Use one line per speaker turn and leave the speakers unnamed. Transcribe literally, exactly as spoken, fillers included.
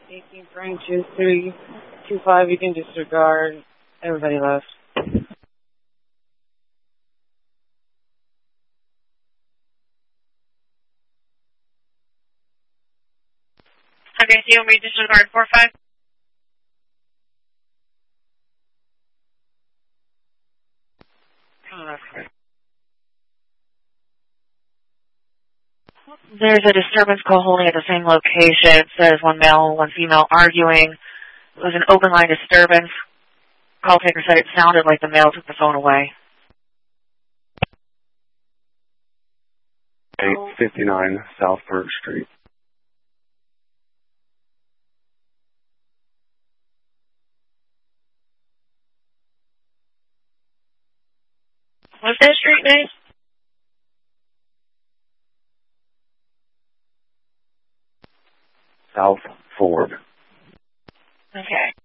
eighteen Frank two three two five, you can disregard. Everybody left.
Okay, so you want me to disregard four five?
Oh, that's great.
There's a disturbance call holding at the same location. It says one male, one female arguing. It was an open line disturbance. Call taker said it sounded like the male took the phone away.
eight fifty-nine South Birch Street.
What's that street name?
South Ford.
Okay.